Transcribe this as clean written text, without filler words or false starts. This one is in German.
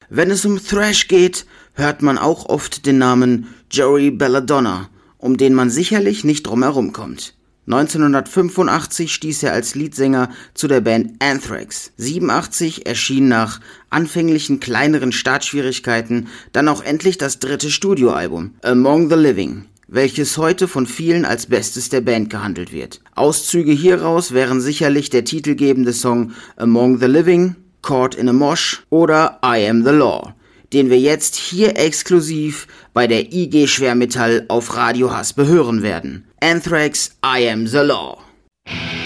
Wenn es um Thrash geht, hört man auch oft den Namen Joey Belladonna, um den man sicherlich nicht drum herum kommt. 1985 stieß er als Leadsänger zu der Band Anthrax. 87 erschien nach anfänglichen kleineren Startschwierigkeiten dann auch endlich das dritte Studioalbum, Among the Living, welches heute von vielen als Bestes der Band gehandelt wird. Auszüge hieraus wären sicherlich der titelgebende Song Among the Living, Caught in a Mosh oder I Am the Law, den wir jetzt hier exklusiv bei der IG Schwermetall auf Radio Haspe hören werden. Anthrax, I Am the Law.